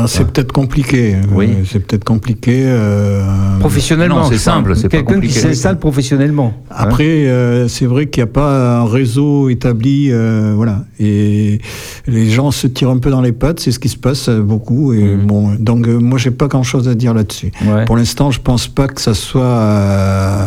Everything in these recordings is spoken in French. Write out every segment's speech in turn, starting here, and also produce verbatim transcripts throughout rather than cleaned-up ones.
c'est ouais. peut-être compliqué. Oui. Euh, c'est peut-être compliqué. Euh... Professionnellement, non, c'est simple. C'est quelqu'un pas compliqué. qui s'installe professionnellement. Après, hein. euh, c'est vrai qu'il n'y a pas un réseau établi, euh, voilà. Et les gens se tirent un peu dans les pattes. C'est ce qui se passe beaucoup. Et mmh. bon, donc euh, moi, j'ai pas grand-chose à dire là-dessus. Ouais. Pour l'instant, je pense pas que ça soit euh,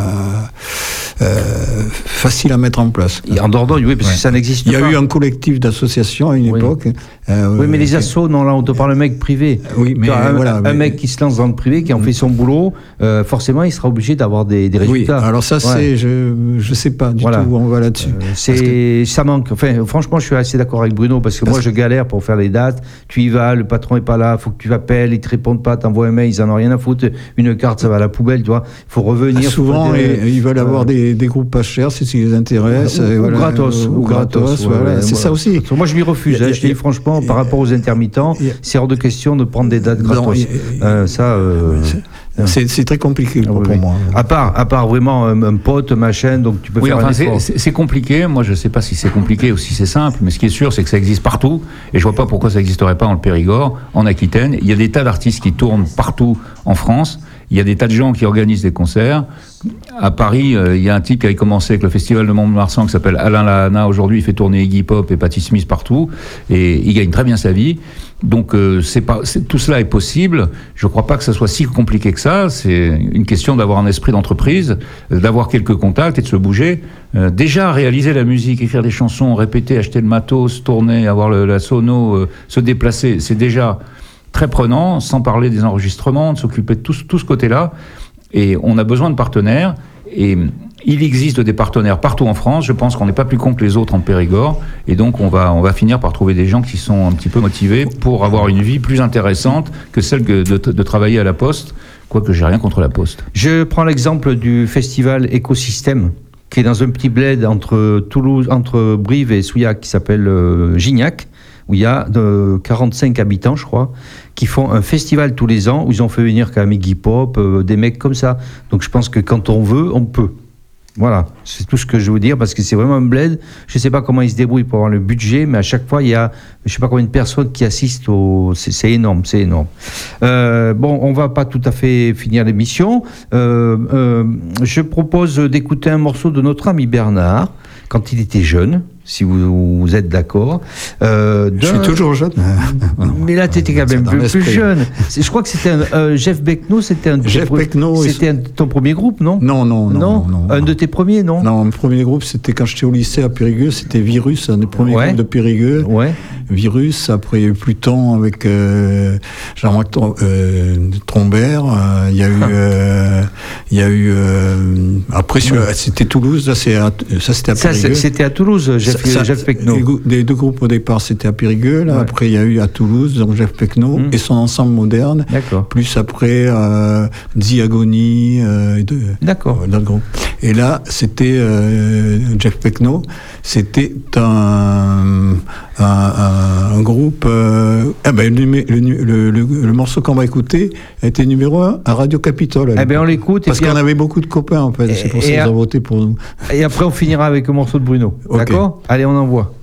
euh, facile à mettre en place. Et en Dordogne, oui, parce ouais. que ça n'existe pas. Il y a eu un collectif d'associations à une oui. époque. Euh, oui, mais les assos, non, là, on te parle d'un mec privé. Oui, mais un, voilà. Un mais... mec qui se lance dans le privé, qui en fait son boulot, euh, forcément, il sera obligé d'avoir des, des résultats. Oui, alors ça, ouais. c'est, je, je sais pas du voilà. tout où on va là-dessus. Euh, c'est, que... ça manque. Enfin, franchement, je suis assez d'accord avec Bruno, parce que parce moi, je galère pour faire les dates. Tu y vas, le patron est pas là, faut que tu appelles, ils te répondent pas, t'envoies un mail, ils en ont rien à foutre. Une carte, ça va à la poubelle, tu vois. Il faut revenir. Ah, souvent, faut dire, ils veulent euh, avoir des, des groupes pas chers, si ça les intéresse. Ou, voilà, ou gratos. Ou, ou gratos, gratos ouais, voilà. ouais, c'est ça aussi. Moi, je m'y refuse. Je te dis franchement, par rapport aux intermittents, c'est hors de question de prendre des dates gratos. Non, euh, ça, euh, c'est, c'est très compliqué ah, pour oui. moi. À part, à part vraiment un, un pote, machin, donc tu peux oui, faire enfin, un effort. C'est, c'est compliqué. Moi, je ne sais pas si c'est compliqué ou si c'est simple, mais ce qui est sûr, c'est que ça existe partout. Et je ne vois pas pourquoi ça n'existerait pas dans le Périgord, en Aquitaine. Il y a des tas d'artistes qui tournent partout en France. Il y a des tas de gens qui organisent des concerts. À Paris, euh, il y a un type qui a commencé avec le festival de Mont-de-Marsan qui s'appelle Alain Lahana. Aujourd'hui, il fait tourner Iggy Pop et Patti Smith partout. Et il gagne très bien sa vie. Donc, euh, c'est pas, c'est, tout cela est possible. Je ne crois pas que ça soit si compliqué que ça. C'est une question d'avoir un esprit d'entreprise, d'avoir quelques contacts et de se bouger. Euh, déjà, réaliser la musique, écrire des chansons, répéter, acheter le matos, tourner, avoir le, la sono, euh, se déplacer, c'est déjà... très prenant, sans parler des enregistrements, de s'occuper de tout, tout ce côté-là. Et on a besoin de partenaires. Et il existe des partenaires partout en France. Je pense qu'on n'est pas plus con que les autres en Périgord. Et donc, on va, on va finir par trouver des gens qui sont un petit peu motivés pour avoir une vie plus intéressante que celle que de, de travailler à la Poste. Quoique, j'ai rien contre la Poste. Je prends l'exemple du festival Écosystème, qui est dans un petit bled entre Toulouse, entre Brive et Souillac, qui s'appelle euh, Gignac, où il y a de quarante-cinq habitants, je crois, qui font un festival tous les ans, où ils ont fait venir quand même Iggy Pop, euh, des mecs comme ça. Donc je pense que quand on veut, on peut. Voilà, c'est tout ce que je veux dire, parce que c'est vraiment un bled. Je ne sais pas comment ils se débrouillent pour avoir le budget, mais à chaque fois, il y a, je ne sais pas combien de personnes qui assistent au... C'est, c'est énorme, c'est énorme. Euh, bon, on ne va pas tout à fait finir l'émission. Euh, euh, je propose d'écouter un morceau de notre ami Bernard, quand il était jeune, si vous, vous êtes d'accord. Euh, je suis toujours jeune. Mais là, tu étais quand même plus, plus jeune. C'est, je crois que c'était un, euh, Jeff Beckno, c'était un, Jeff pre- Beckno, c'était un, ton premier groupe, non non non, non non, non, Un de tes premiers, non Non, mon premier groupe, c'était quand j'étais au lycée à Périgueux, c'était Virus, un des premiers ouais. groupes de Périgueux. Ouais. Virus, après il y a eu Pluton avec euh, Jean-Marc euh, Trombert, euh, il y a eu, euh, il y a eu euh, après ouais. c'était Toulouse, là, c'est à, ça c'était à Périgueux. Ça, c'était à Toulouse, Jeff, ça, Jeff Beckno. Les, les deux groupes au départ c'était à Périgueux, là, ouais. après il y a eu à Toulouse, donc Jeff Beckno mmh. et son ensemble moderne, d'accord. plus après euh, Diagonie euh, et de, d'accord. Euh, d'autres groupes. Et là c'était euh, Jeff Beckno, c'était un, un, un, un groupe. Euh, ah ben, le, le, le, le, le morceau qu'on va écouter a été numéro un à Radio Capitole. Eh ben on l'écoute. Parce et qu'on puis... avait beaucoup de copains en fait. Et, c'est pour ça qu'ils ont voté pour nous. Et après on finira avec un morceau de Bruno. Okay. D'accord ? Allez, on envoie.